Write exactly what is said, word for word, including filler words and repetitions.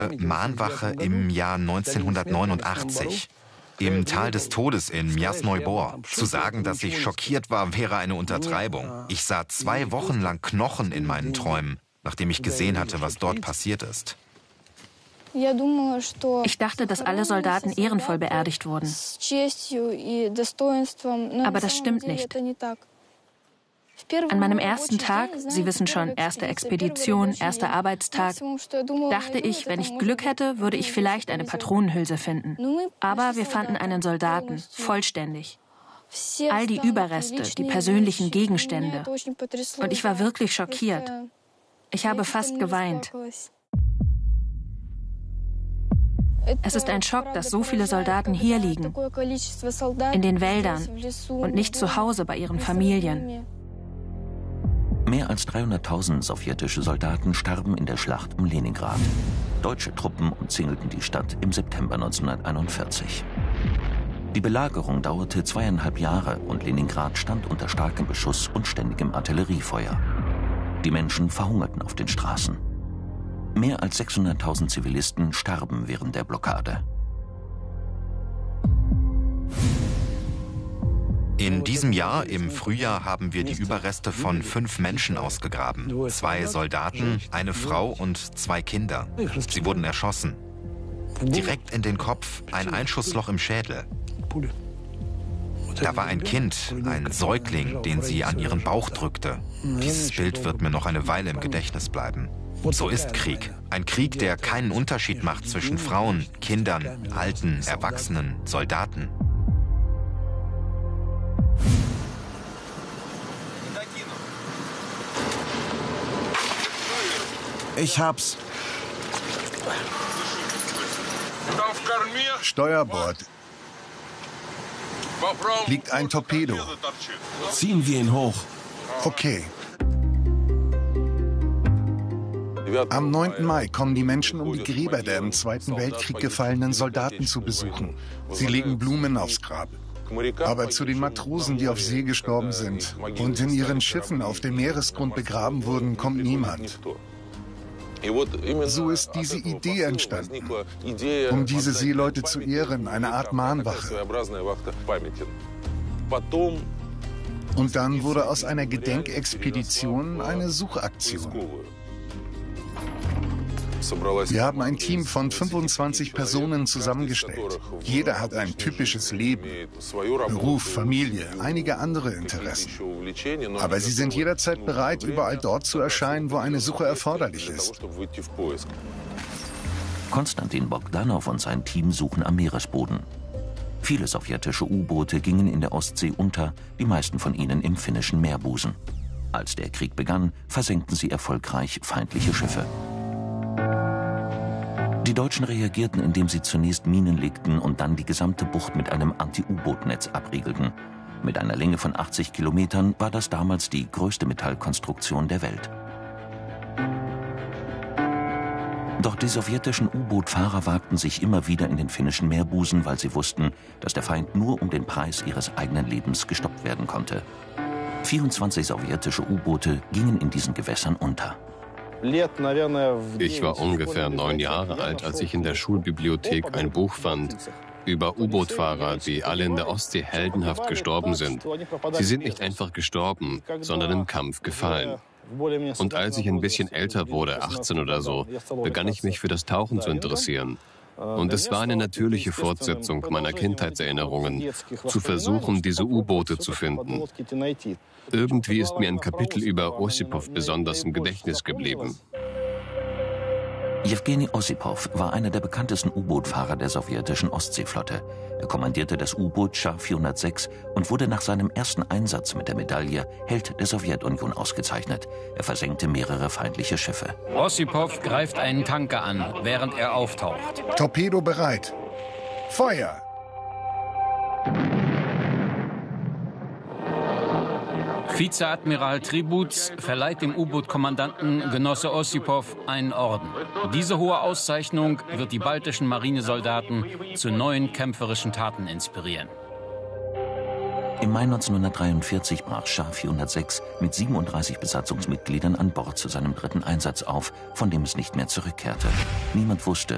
Mahnwache im Jahr neunzehnhundertneunundachtzig. Im Tal des Todes in Miasnoy Bor. Zu sagen, dass ich schockiert war, wäre eine Untertreibung. Ich sah zwei Wochen lang Knochen in meinen Träumen, nachdem ich gesehen hatte, was dort passiert ist. Ich dachte, dass alle Soldaten ehrenvoll beerdigt wurden. Aber das stimmt nicht. An meinem ersten Tag, Sie wissen schon, erste Expedition, erster Arbeitstag, dachte ich, wenn ich Glück hätte, würde ich vielleicht eine Patronenhülse finden. Aber wir fanden einen Soldaten, vollständig. All die Überreste, die persönlichen Gegenstände. Und ich war wirklich schockiert. Ich habe fast geweint. Es ist ein Schock, dass so viele Soldaten hier liegen, in den Wäldern und nicht zu Hause bei ihren Familien. Mehr als dreihunderttausend sowjetische Soldaten starben in der Schlacht um Leningrad. Deutsche Truppen umzingelten die Stadt im September neunzehnhunderteinundvierzig. Die Belagerung dauerte zweieinhalb Jahre und Leningrad stand unter starkem Beschuss und ständigem Artilleriefeuer. Die Menschen verhungerten auf den Straßen. Mehr als sechshunderttausend Zivilisten starben während der Blockade. In diesem Jahr, im Frühjahr, haben wir die Überreste von fünf Menschen ausgegraben. Zwei Soldaten, eine Frau und zwei Kinder. Sie wurden erschossen. Direkt in den Kopf, ein Einschussloch im Schädel. Da war ein Kind, ein Säugling, den sie an ihren Bauch drückte. Dieses Bild wird mir noch eine Weile im Gedächtnis bleiben. So ist Krieg. Ein Krieg, der keinen Unterschied macht zwischen Frauen, Kindern, Alten, Erwachsenen, Soldaten. Ich hab's. Steuerbord. Liegt ein Torpedo. Ziehen wir ihn hoch. Okay. Am neunten Mai kommen die Menschen, um die Gräber der im Zweiten Weltkrieg gefallenen Soldaten zu besuchen. Sie legen Blumen aufs Grab. Aber zu den Matrosen, die auf See gestorben sind und in ihren Schiffen auf dem Meeresgrund begraben wurden, kommt niemand. So ist diese Idee entstanden, um diese Seeleute zu ehren, eine Art Mahnwache. Und dann wurde aus einer Gedenkexpedition eine Suchaktion. Wir haben ein Team von fünfundzwanzig Personen zusammengestellt. Jeder hat ein typisches Leben, Beruf, Familie, einige andere Interessen. Aber sie sind jederzeit bereit, überall dort zu erscheinen, wo eine Suche erforderlich ist. Konstantin Bogdanow und sein Team suchen am Meeresboden. Viele sowjetische U-Boote gingen in der Ostsee unter, die meisten von ihnen im finnischen Meerbusen. Als der Krieg begann, versenkten sie erfolgreich feindliche Schiffe. Die Deutschen reagierten, indem sie zunächst Minen legten und dann die gesamte Bucht mit einem Anti-U-Boot-Netz abriegelten. Mit einer Länge von achtzig Kilometern war das damals die größte Metallkonstruktion der Welt. Doch die sowjetischen U-Boot-Fahrer wagten sich immer wieder in den finnischen Meerbusen, weil sie wussten, dass der Feind nur um den Preis ihres eigenen Lebens gestoppt werden konnte. vierundzwanzig sowjetische U-Boote gingen in diesen Gewässern unter. Ich war ungefähr neun Jahre alt, als ich in der Schulbibliothek ein Buch fand über U-Boot-Fahrer, die alle in der Ostsee heldenhaft gestorben sind. Sie sind nicht einfach gestorben, sondern im Kampf gefallen. Und als ich ein bisschen älter wurde, achtzehn oder so, begann ich mich für das Tauchen zu interessieren. Und es war eine natürliche Fortsetzung meiner Kindheitserinnerungen, zu versuchen, diese U-Boote zu finden. Irgendwie ist mir ein Kapitel über Ossipow besonders im Gedächtnis geblieben. Jewgeni Ossipow war einer der bekanntesten U-Boot-Fahrer der sowjetischen Ostseeflotte. Er kommandierte das U-Boot Schar vierhundertsechs und wurde nach seinem ersten Einsatz mit der Medaille Held der Sowjetunion ausgezeichnet. Er versenkte mehrere feindliche Schiffe. Ossipow greift einen Tanker an, während er auftaucht. Torpedo bereit. Feuer! Vizeadmiral Tribuz verleiht dem U-Boot-Kommandanten Genosse Ossipow einen Orden. Diese hohe Auszeichnung wird die baltischen Marinesoldaten zu neuen kämpferischen Taten inspirieren. Im Mai neunzehnhundertdreiundvierzig brach Schar vierhundertsechs mit siebenunddreißig Besatzungsmitgliedern an Bord zu seinem dritten Einsatz auf, von dem es nicht mehr zurückkehrte. Niemand wusste,